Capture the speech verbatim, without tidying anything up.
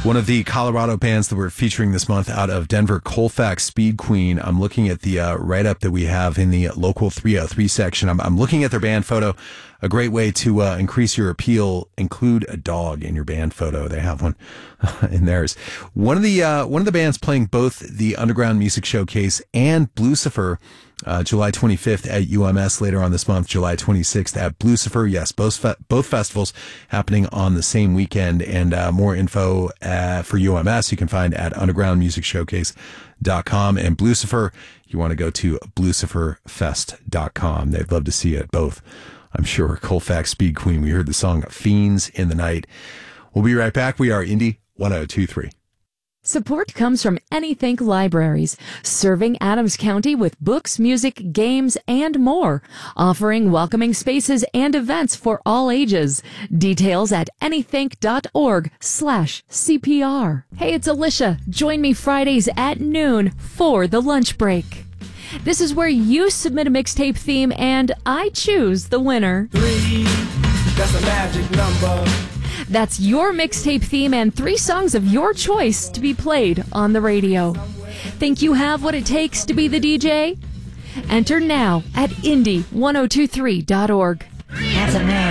One of the Colorado bands that we're featuring this month out of Denver, Colfax Speed Queen. I'm looking at the uh, write-up that we have in the local three oh three section. I'm, I'm looking at their band photo. A great way to uh, increase your appeal, include a dog in your band photo. They have one in theirs. One of the uh, one of the bands playing both the Underground Music Showcase and Blucifer, uh, July twenty-fifth at U M S later on this month, July twenty-sixth at Blucifer. Yes, both fe- both festivals happening on the same weekend. And uh, more info uh, for U M S you can find at underground music showcase dot com, and Blucifer, you want to go to blucifer fest dot com. They'd love to see you at both. I'm sure. Colfax Speed Queen. We heard the song Fiends in the Night. We'll be right back. We are Indie one oh two point three. Support comes from Anythink Libraries, serving Adams County with books, music, games, and more, offering welcoming spaces and events for all ages. Details at anythink.org slash CPR. Hey, it's Alicia. Join me Fridays at noon for the lunch break. This is where you submit a mixtape theme and I choose the winner. Three, that's a magic number. That's your mixtape theme and three songs of your choice to be played on the radio. Think you have what it takes to be the D J? Enter now at indie ten twenty-three dot org. That's a man.